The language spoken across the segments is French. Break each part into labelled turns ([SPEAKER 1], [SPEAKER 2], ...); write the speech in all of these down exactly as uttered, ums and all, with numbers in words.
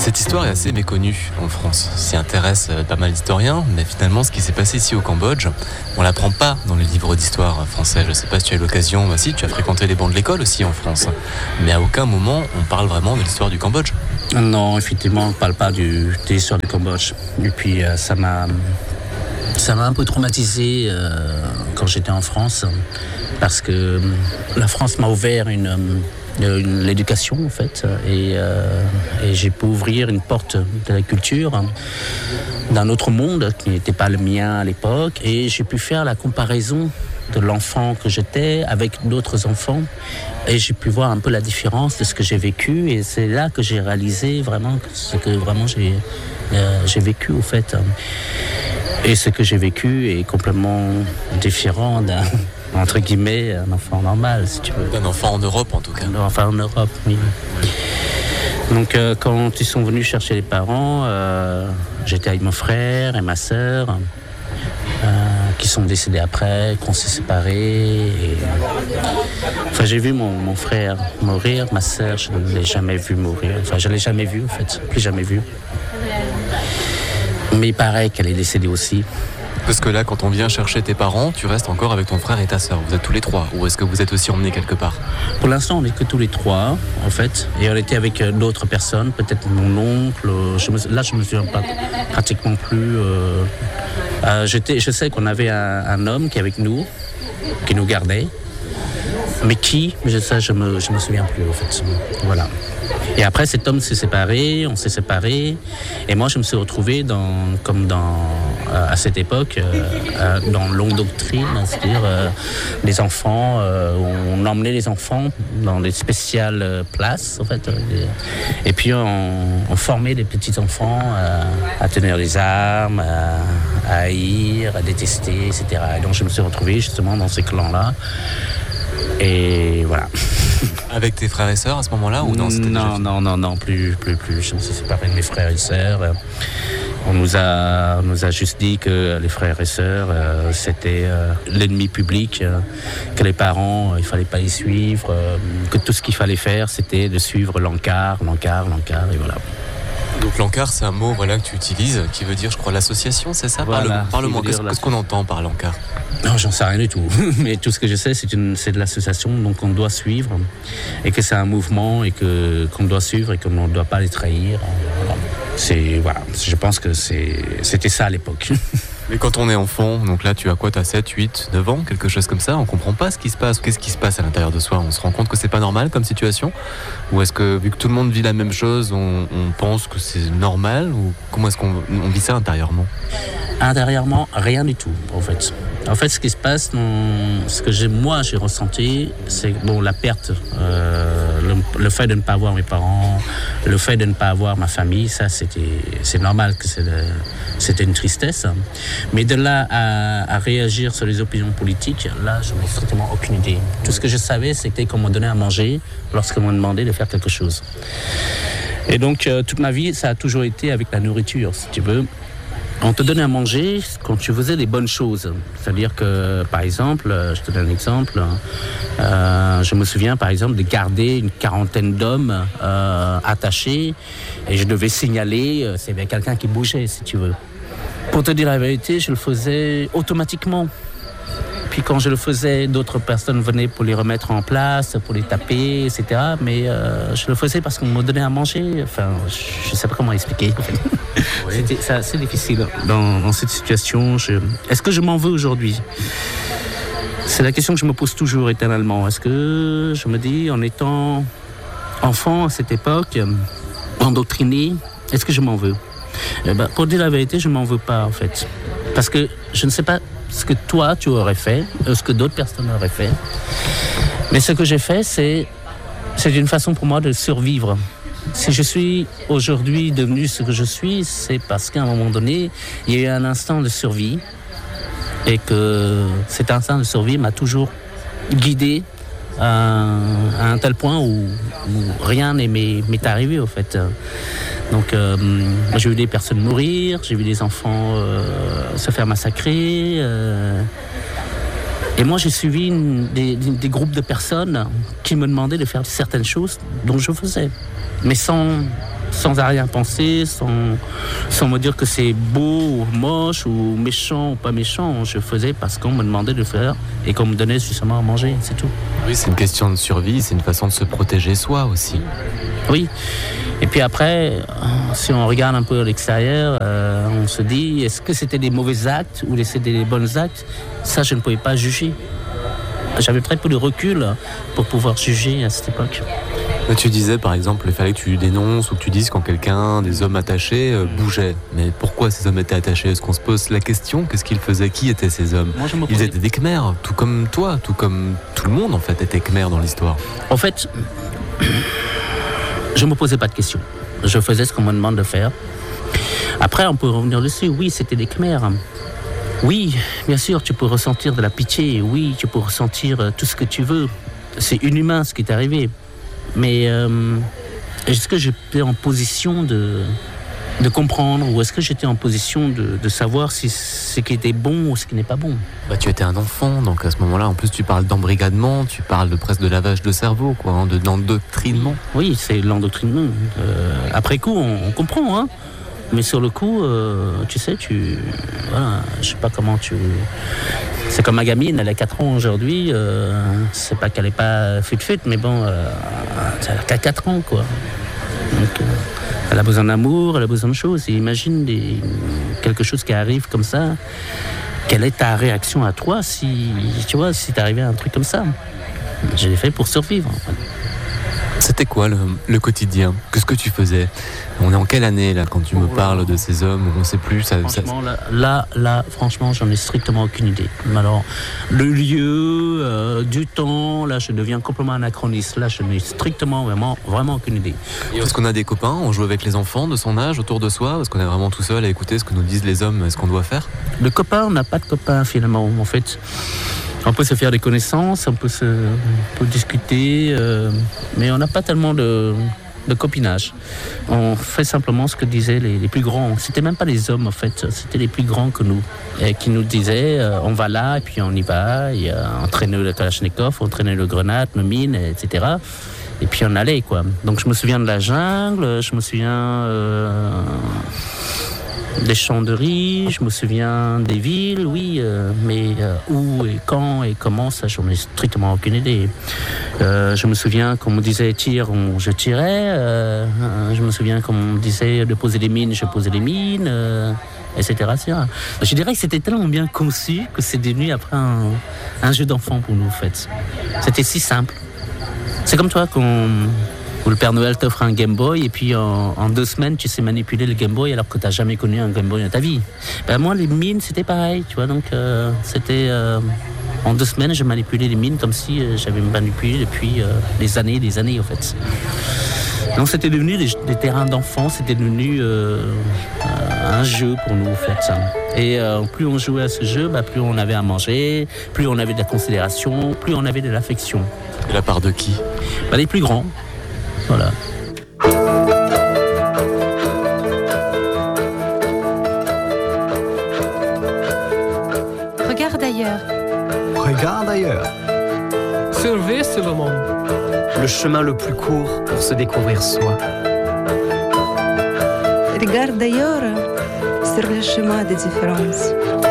[SPEAKER 1] Cette histoire est assez méconnue en France. S'y intéressent pas mal d'historiens, mais finalement, ce qui s'est passé ici au Cambodge, on l'apprend pas dans les livres d'histoire français. Je sais pas si tu as eu l'occasion, bah si, tu as fréquenté les bancs de l'école aussi en France. Mais à aucun moment, on parle vraiment de l'histoire du Cambodge.
[SPEAKER 2] Non, effectivement, on ne parle pas du, de l'histoire du Cambodge. Et puis, euh, ça m'a, ça m'a un peu traumatisé euh, quand j'étais en France, parce que la France m'a ouvert une... Une, l'éducation en fait et, euh, et j'ai pu ouvrir une porte de la culture d'un autre monde qui n'était pas le mien à l'époque et j'ai pu faire la comparaison de l'enfant que j'étais avec d'autres enfants et j'ai pu voir un peu la différence de ce que j'ai vécu et c'est là que j'ai réalisé vraiment ce que vraiment j'ai, euh, j'ai vécu au fait et ce que j'ai vécu est complètement différent d'un entre guillemets, un enfant normal, si tu veux.
[SPEAKER 1] Un enfant en Europe, en tout cas.
[SPEAKER 2] Enfin, en Europe, oui. Donc, euh, quand ils sont venus chercher les parents, euh, j'étais avec mon frère et ma sœur, euh, qui sont décédés après, qu'on s'est séparés. Et... Enfin, j'ai vu mon, mon frère mourir, ma sœur, je ne l'ai jamais vu mourir. Enfin, je ne l'ai jamais vu, en fait, plus jamais vu. Mais il paraît qu'elle est décédée aussi.
[SPEAKER 1] Parce que là, quand on vient chercher tes parents, tu restes encore avec ton frère et ta sœur. Vous êtes tous les trois. Ou est-ce que vous êtes aussi emmenés quelque part ?
[SPEAKER 2] Pour l'instant, on n'est que tous les trois, en fait. Et on était avec d'autres personnes, peut-être mon oncle. Je me, là, je ne me souviens pas pratiquement plus. Euh, euh, j'étais, je sais qu'on avait un, un homme qui est avec nous, qui nous gardait. Mais qui, je sais, je me, je me souviens plus, en fait. Voilà. Et après, cet homme s'est séparé, on s'est séparés. Et moi, je me suis retrouvé dans, comme dans, euh, à cette époque, euh, dans longue doctrine, c'est-à-dire euh, les enfants, euh, on emmenait les enfants dans des spéciales places, en fait. Et puis, on, on formait des petits enfants euh, à tenir les armes, à, à haïr, à détester, et cetera. Et donc, je me suis retrouvé justement dans ces clans-là. Et voilà.
[SPEAKER 1] Avec tes frères et sœurs à ce moment-là ou non, c'était
[SPEAKER 2] non, non, non, non, plus, plus, plus. Je me suis séparé de mes frères et sœurs. On nous a, on nous a juste dit que les frères et sœurs, euh, c'était euh, l'ennemi public, euh, que les parents, euh, il fallait pas les suivre, euh, que tout ce qu'il fallait faire, c'était de suivre l'encart, l'encart, l'encart, et voilà.
[SPEAKER 1] Donc l'encart, c'est un mot voilà, que tu utilises, qui veut dire, je crois, l'association, c'est ça ?
[SPEAKER 2] Voilà,
[SPEAKER 1] Parle-moi, qu'est-ce, qu'est-ce qu'on entend par l'encart ?
[SPEAKER 2] Non, j'en sais rien du tout. Mais tout ce que je sais, c'est, une, c'est de l'association donc on doit suivre et que c'est un mouvement et que, qu'on doit suivre et qu'on ne doit pas les trahir. Voilà. C'est, voilà. Je pense que c'est, c'était ça à l'époque.
[SPEAKER 1] Mais quand on est enfant, donc là tu as quoi, tu as sept, huit, neuf ans, quelque chose comme ça, on comprend pas ce qui se passe, qu'est-ce qui se passe à l'intérieur de soi, on se rend compte que c'est pas normal comme situation ? Ou est-ce que vu que tout le monde vit la même chose, on, on pense que c'est normal ? Ou comment est-ce qu'on on vit ça intérieurement ?
[SPEAKER 2] Intérieurement, rien du tout en fait. En fait, ce qui se passe, ce que j'ai, moi j'ai ressenti, c'est bon, la perte, euh, le, le fait de ne pas avoir mes parents, le fait de ne pas avoir ma famille, ça c'était, c'est normal que c'est le, c'était une tristesse. Mais de là à, à réagir sur les opinions politiques, là, je n'ai strictement aucune idée. Tout ce que je savais, c'était qu'on me donnait à manger lorsqu'on me demandait de faire quelque chose. Et donc, euh, toute ma vie, ça a toujours été avec la nourriture, si tu veux. On te donnait à manger quand tu faisais des bonnes choses. C'est-à-dire que, par exemple, je te donne un exemple, euh, je me souviens, par exemple, de garder une quarantaine d'hommes euh, attachés et je devais signaler euh, s'il y avait quelqu'un qui bougeait, si tu veux. Pour te dire la vérité, je le faisais automatiquement. Puis quand je le faisais, d'autres personnes venaient pour les remettre en place, pour les taper, et cetera. Mais euh, je le faisais parce qu'on me donnait à manger. Enfin, je ne sais pas comment expliquer. Oui. C'était, c'est assez difficile dans, dans cette situation. Je... Est-ce que je m'en veux aujourd'hui ? C'est la question que je me pose toujours éternellement. Est-ce que je me dis, en étant enfant à cette époque, endoctriné, est-ce que je m'en veux ? Eh ben, pour dire la vérité, je ne m'en veux pas en fait. Parce que je ne sais pas ce que toi tu aurais fait, ce que d'autres personnes auraient fait. Mais ce que j'ai fait, c'est, c'est une façon pour moi de survivre. Si je suis aujourd'hui devenu ce que je suis, c'est parce qu'à un moment donné, il y a eu un instant de survie et que cet instant de survie m'a toujours guidé à, à un tel point où, où rien n'est m'est, m'est arrivé au fait. Donc euh, j'ai vu des personnes mourir, j'ai vu des enfants euh, se faire massacrer. Euh, et moi j'ai suivi une, des, des groupes de personnes qui me demandaient de faire certaines choses dont je faisais. Mais sans, sans arrière-pensée, sans, sans me dire que c'est beau ou moche ou méchant ou pas méchant. Je faisais parce qu'on me demandait de faire et qu'on me donnait suffisamment à manger, c'est tout.
[SPEAKER 1] Oui, c'est une question de survie, c'est une façon de se protéger soi aussi.
[SPEAKER 2] Oui. Et puis après, si on regarde un peu à l'extérieur, euh, on se dit, est-ce que c'était des mauvais actes ou c'était des bons actes? Ça, je ne pouvais pas juger. J'avais très peu de recul pour pouvoir juger à cette époque.
[SPEAKER 1] Mais tu disais par exemple, il fallait que tu dénonces ou que tu dises quand quelqu'un, des hommes attachés, euh, bougeait. Mais pourquoi ces hommes étaient attachés? Est-ce qu'on se pose la question? Qu'est-ce qu'ils faisaient? Qui étaient ces hommes?
[SPEAKER 2] Moi, je me
[SPEAKER 1] Ils
[SPEAKER 2] posais...
[SPEAKER 1] étaient des Khmers, tout comme toi, tout comme tout le monde en fait était Khmer dans l'histoire.
[SPEAKER 2] En fait, je ne me posais pas de questions. Je faisais ce qu'on me demande de faire. Après, on peut revenir dessus. Oui, c'était des Khmers. Oui, bien sûr, tu peux ressentir de la pitié. Oui, tu peux ressentir tout ce que tu veux. C'est inhumain ce qui est arrivé. Mais euh, est-ce que j'étais en position de, de comprendre ou est-ce que j'étais en position de, de savoir si ce qui était bon ou ce qui n'est pas bon?
[SPEAKER 1] Bah, tu étais un enfant, donc à ce moment-là, en plus tu parles d'embrigadement, tu parles de presque de lavage de cerveau, quoi, hein, de, d'endoctrinement.
[SPEAKER 2] Oui, c'est l'endoctrinement. Euh, après coup, on, on comprend, hein. Mais sur le coup, euh, tu sais, tu... Voilà, je sais pas comment tu... C'est comme ma gamine, elle a quatre ans aujourd'hui. Euh, c'est pas qu'elle est pas fut-fut, mais bon, euh, elle a quatre ans, quoi. Donc, euh, elle a besoin d'amour, elle a besoin de choses. Et imagine des, quelque chose qui arrive comme ça. Quelle est ta réaction à toi si, tu vois, si t'arrivais à un truc comme ça? Je l'ai fait pour survivre, en fait.
[SPEAKER 1] C'était quoi le, le quotidien? Qu'est-ce que tu faisais? On est en quelle année là quand tu me parles de ces hommes? On ne sait plus. Ça,
[SPEAKER 2] franchement,
[SPEAKER 1] ça...
[SPEAKER 2] Là, là, là, franchement, j'en ai strictement aucune idée. Alors, le lieu, euh, du temps, là, je deviens complètement anachroniste. Là, je n'ai strictement, vraiment, vraiment aucune idée.
[SPEAKER 1] Et est-ce qu'on a des copains? On joue avec les enfants de son âge autour de soi? Est-ce qu'on est vraiment tout seul à écouter ce que nous disent les hommes? Est-ce qu'on doit faire?
[SPEAKER 2] Le copain, on n'a pas de copain finalement, en fait. On peut se faire des connaissances, on peut, se, on peut discuter, euh, mais on n'a pas tellement de, de copinage. On fait simplement ce que disaient les, les plus grands. C'était même pas les hommes en fait, c'était les plus grands que nous. Et qui nous disaient, euh, on va là et puis on y va. Et, euh, on traînait le Kalachnikov, on traînait le grenade, le mine, et cetera. Et puis on allait quoi. Donc je me souviens de la jungle, je me souviens... Euh, des champs de riz, je me souviens des villes, oui, euh, mais euh, où et quand et comment, ça, j'en ai strictement aucune idée. Euh, je me souviens qu'on me disait tire, on, je tirais. Euh, je me souviens qu'on me disait de poser des mines, je posais des mines, euh, et cetera, et cetera. Je dirais que c'était tellement bien conçu que c'est devenu après un, un jeu d'enfant pour nous, en fait. C'était si simple. C'est comme toi qu'on... où le Père Noël t'offre un Game Boy et puis en, en deux semaines tu sais manipuler le Game Boy alors que t'as jamais connu un Game Boy dans ta vie. Ben moi les mines c'était pareil, tu vois, donc euh, c'était euh, en deux semaines je manipulais les mines comme si euh, j'avais manipulé depuis euh, des années, des années en fait. Donc c'était devenu des, des terrains d'enfants, c'était devenu euh, un jeu pour nous en fait. Et euh, plus on jouait à ce jeu, bah, plus on avait à manger, plus on avait de la considération, plus on avait de l'affection.
[SPEAKER 1] De la part de qui?
[SPEAKER 2] Bah, les plus grands. Voilà.
[SPEAKER 3] Regarde ailleurs.
[SPEAKER 4] Regarde ailleurs.
[SPEAKER 5] Surveille le monde.
[SPEAKER 6] Le chemin le plus court pour se découvrir soi.
[SPEAKER 3] Regarde ailleurs sur le chemin des différences.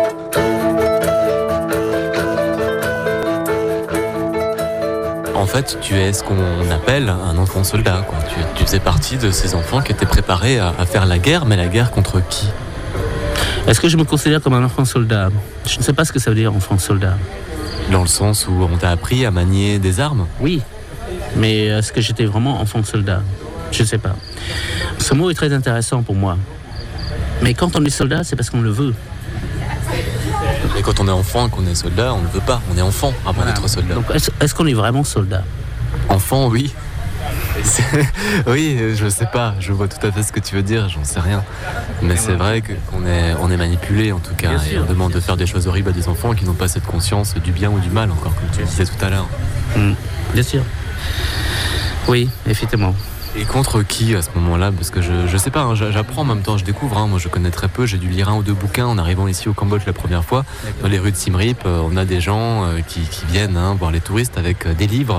[SPEAKER 1] En fait, tu es ce qu'on appelle un enfant soldat, quoi. Tu, tu faisais partie de ces enfants qui étaient préparés à, à faire la guerre, mais la guerre contre qui?
[SPEAKER 2] Est-ce que je me considère comme un enfant soldat? Je ne sais pas ce que ça veut dire, enfant soldat.
[SPEAKER 1] Dans le sens où on t'a appris à manier des armes?
[SPEAKER 2] Oui, mais est-ce que j'étais vraiment enfant soldat? Je ne sais pas. Ce mot est très intéressant pour moi. Mais quand on est soldat, c'est parce qu'on le veut.
[SPEAKER 1] Et quand on est enfant et qu'on est soldat, on ne le veut pas. On est enfant avant voilà. d'être soldat.
[SPEAKER 2] Donc est-ce, est-ce qu'on est vraiment soldat?
[SPEAKER 1] Enfant, oui. C'est... Oui, je sais pas. Je vois tout à fait ce que tu veux dire. J'en sais rien. Mais c'est vrai qu'on est, on est manipulé en tout cas. Bien et sûr, on demande de faire des choses horribles à des enfants qui n'ont pas cette conscience du bien ou du mal encore, comme tu disais tout à l'heure.
[SPEAKER 2] Mmh. Bien sûr. Oui, effectivement.
[SPEAKER 1] Et contre qui à ce moment-là? Parce que je, je sais pas, hein, j'apprends en même temps, je découvre. Hein, moi, je connais très peu. J'ai dû lire un ou deux bouquins en arrivant ici au Cambodge la première fois. D'accord. Dans les rues de Siem Reap, euh, on a des gens euh, qui, qui viennent hein, voir les touristes avec euh, des livres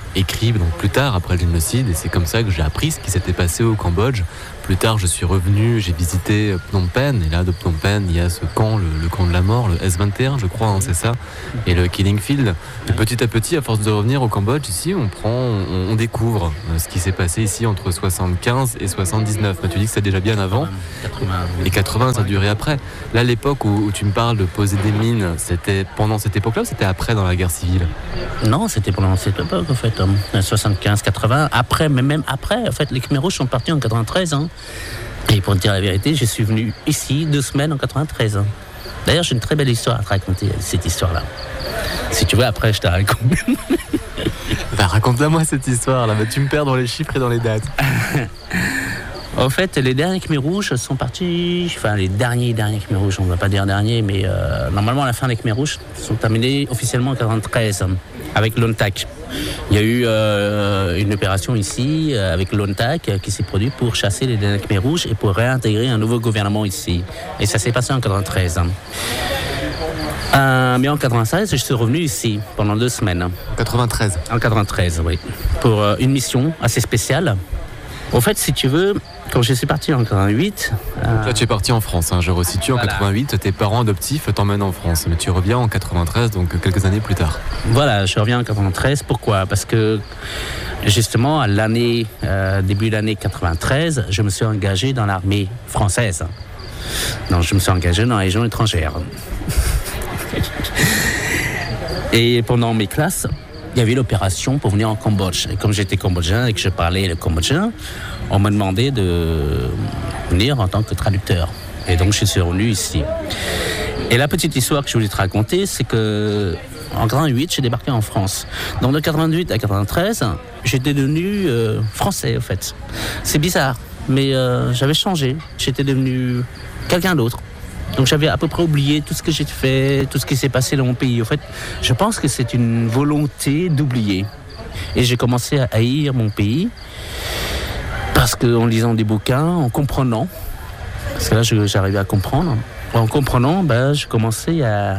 [SPEAKER 1] écrit donc plus tard après le génocide, et c'est comme ça que j'ai appris ce qui s'était passé au Cambodge. Plus tard, je suis revenu, j'ai visité Phnom Penh, et là de Phnom Penh, il y a ce camp, le, le camp de la mort, le S vingt et un, je crois, hein, c'est ça, et le Killing Field. Et petit à petit, à force de revenir au Cambodge, ici, on prend, on, on découvre ce qui s'est passé ici entre soixante-quinze et soixante-dix-neuf. Mais tu dis que c'est déjà bien avant,
[SPEAKER 2] quatre-vingts, oui.
[SPEAKER 1] Et quatre-vingts, ça a duré après. Là, l'époque où, où tu me parles de poser des mines, c'était pendant cette époque-là ou c'était après dans la guerre civile?
[SPEAKER 2] Non, c'était pendant cette époque, en fait, hein, soixante-quinze quatre-vingts. Après, mais même après, en fait, les Khmers rouges sont partis en quatre-vingt-treize. Hein. Et pour te dire la vérité, je suis venu ici deux semaines en quatre-vingt-treize. Hein. D'ailleurs, j'ai une très belle histoire à te raconter, cette histoire-là. Si tu veux, après, je te raconte.
[SPEAKER 1] Bah, raconte-la moi cette histoire-là. Bah, tu me perds dans les chiffres et dans les dates.
[SPEAKER 2] En fait, les derniers Khmers rouges sont partis, enfin les derniers derniers Khmers rouges, on ne va pas dire derniers, mais euh, normalement la fin des Khmers rouges sont terminés officiellement en quatre-vingt-treize avec l'ONTAC. Il y a eu euh, une opération ici euh, avec l'ONTAC euh, qui s'est produite pour chasser les derniers Khmers rouges et pour réintégrer un nouveau gouvernement ici. Et ça s'est passé en quatre-vingt-treize. Euh, mais en quatre-vingt-seize, je suis revenu ici pendant deux semaines.
[SPEAKER 1] quatre-vingt-treize.
[SPEAKER 2] En quatre-vingt-treize, oui, pour euh, une mission assez spéciale. En fait, si tu veux, quand je suis parti en quatre-vingt-huit...
[SPEAKER 1] Euh... Là, tu es parti en France, hein, je resitue, voilà. En quatre-vingt-huit, tes parents adoptifs t'emmènent en France, mais tu reviens en quatre-vingt-treize, donc quelques années plus tard.
[SPEAKER 2] Voilà, je reviens en quatre-vingt-treize, pourquoi? Parce que, justement, à l'année, euh, début de l'année quatre-vingt-treize, je me suis engagé dans l'armée française. Donc, je me suis engagé dans la Légion étrangère. Et pendant mes classes, il y avait l'opération pour venir en Cambodge. Et comme j'étais cambodgien et que je parlais le cambodgien, on m'a demandé de venir en tant que traducteur. Et donc, je suis revenu ici. Et la petite histoire que je voulais te raconter, c'est que en quatre-vingt-huit, j'ai débarqué en France. Donc, de quatre-vingt-huit à quatre-vingt-treize, j'étais devenu euh, français, en fait. C'est bizarre, mais euh, j'avais changé. J'étais devenu quelqu'un d'autre. Donc j'avais à peu près oublié tout ce que j'ai fait, tout ce qui s'est passé dans mon pays. En fait, je pense que c'est une volonté d'oublier. Et j'ai commencé à haïr mon pays parce qu'en lisant des bouquins, en comprenant, parce que là je, j'arrivais à comprendre, en comprenant, ben, je commençais à,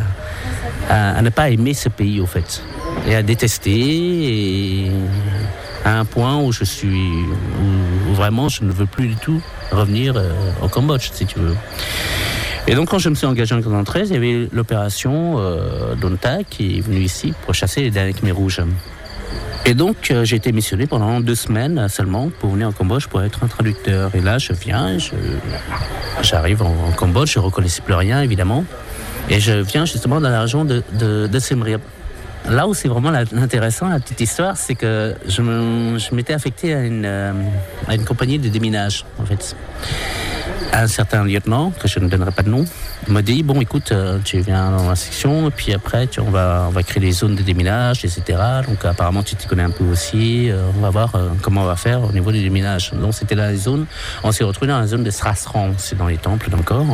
[SPEAKER 2] à, à ne pas aimer ce pays, au fait, et à détester, et à un point où je suis, où, où vraiment je ne veux plus du tout revenir euh, au Cambodge, si tu veux. Et donc, quand je me suis engagé en quatre-vingt-treize, il y avait l'opération euh, d'ONTAC qui est venue ici pour chasser les derniers Khmers rouges. Et donc, euh, j'ai été missionné pendant deux semaines seulement pour venir en Cambodge pour être un traducteur. Et là, je viens, je, j'arrive en, en Cambodge, je ne reconnaissais plus rien, évidemment. Et je viens justement dans la région de, de, de Siem Reap. Là où c'est vraiment la, intéressant, la petite histoire, c'est que je, me, je m'étais affecté à une, euh, à une compagnie de déminage, en fait. Un certain lieutenant, que je ne donnerai pas de nom, me dit, bon écoute, euh, tu viens dans la section, et puis après tu, on, va, on va créer des zones de déminage, et cetera. Donc apparemment tu t'y connais un peu aussi, euh, on va voir euh, comment on va faire au niveau du déminage. Donc c'était dans les zones, on s'est retrouvé dans la zone de Srasran, c'est dans les temples d'encore.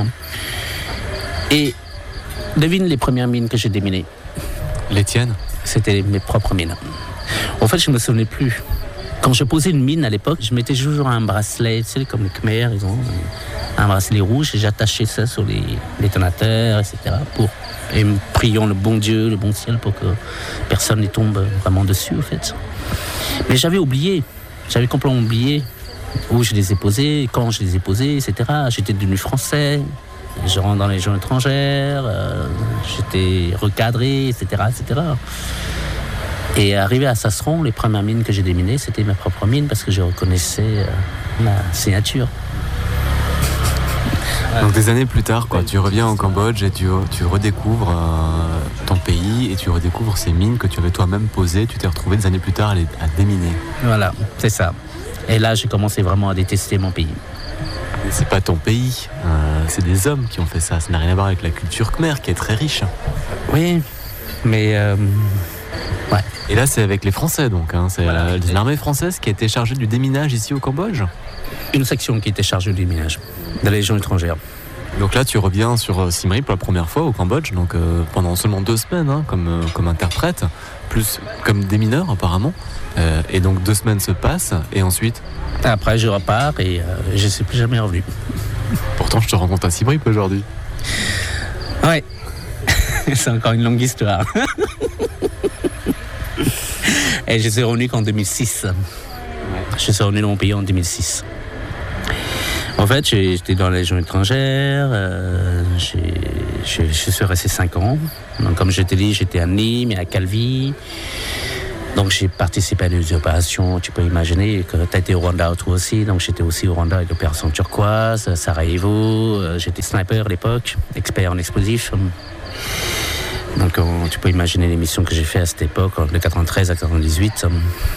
[SPEAKER 2] Et devine les premières mines que j'ai déminées.
[SPEAKER 1] Les tiennes?
[SPEAKER 2] C'était mes propres mines. En fait, je ne me souvenais plus. Quand je posais une mine à l'époque, je mettais toujours un bracelet, tu sais, comme les Khmers, ils ont un bracelet rouge, et j'attachais ça sur les détonateurs, et cetera. Pour, et priant le bon Dieu, le bon ciel, pour que personne ne tombe vraiment dessus, en fait. Mais j'avais oublié, j'avais complètement oublié où je les ai posés, quand je les ai posés, et cetera. J'étais devenu français, je rentre dans les Légions étrangères, euh, j'étais recadré, et cetera, et cetera. Et arrivé à Sasseron, les premières mines que j'ai déminées, c'était mes propres mines parce que je reconnaissais euh, ma signature.
[SPEAKER 1] Donc des années plus tard, quoi, tu reviens au Cambodge et tu, tu redécouvres euh, ton pays et tu redécouvres ces mines que tu avais toi-même posées. Tu t'es retrouvé des années plus tard à, les, à déminer.
[SPEAKER 2] Voilà, c'est ça. Et là, j'ai commencé vraiment à détester mon pays.
[SPEAKER 1] Mais c'est pas ton pays, euh, c'est des hommes qui ont fait ça. Ça n'a rien à voir avec la culture khmer qui est très riche.
[SPEAKER 2] Oui, mais... Euh... Ouais.
[SPEAKER 1] Et là, c'est avec les Français, donc. Hein. C'est
[SPEAKER 2] voilà.
[SPEAKER 1] la, l'armée française qui a été chargée du déminage ici au Cambodge.
[SPEAKER 2] Une section qui était chargée du déminage de la Légion étrangère.
[SPEAKER 1] Donc là, tu reviens sur Siem Reap pour la première fois au Cambodge, donc euh, pendant seulement deux semaines, hein, comme, euh, comme interprète, plus comme démineur apparemment. Euh, et donc deux semaines se passent, et ensuite...
[SPEAKER 2] Après, je repars et euh, je ne suis plus jamais revenu.
[SPEAKER 1] Pourtant, je te rencontre à Siem Reap aujourd'hui.
[SPEAKER 2] Ouais, c'est encore une longue histoire. Et je suis revenu qu'en deux mille six. Ouais. Je suis revenu dans mon pays en deux mille six. En fait, j'étais dans la Légion étrangère, euh, j'ai, je, je suis resté cinq ans. Donc, comme je t'ai dit, j'étais à Nîmes et à Calvi. Donc, j'ai participé à des opérations, tu peux imaginer que tu as été au Rwanda toi aussi. Donc, j'étais aussi au Rwanda avec l'opération Turquoise, Sarajevo. J'étais sniper à l'époque, expert en explosifs. Donc, on, tu peux imaginer les missions que j'ai faites à cette époque, de quatre-vingt-treize à quatre-vingt-dix-huit.